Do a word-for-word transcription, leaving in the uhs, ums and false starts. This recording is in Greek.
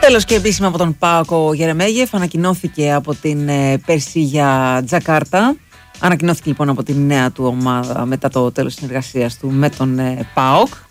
Τέλος και επίσημα από τον ΠΑΟΚ ο Γερεμέγεφ ανακοινώθηκε από την ε, Περσίγια Τζακάρτα. Ανακοινώθηκε λοιπόν από την νέα του ομάδα μετά το τέλος της συνεργασίας του με τον ε, ΠΑΟΚ.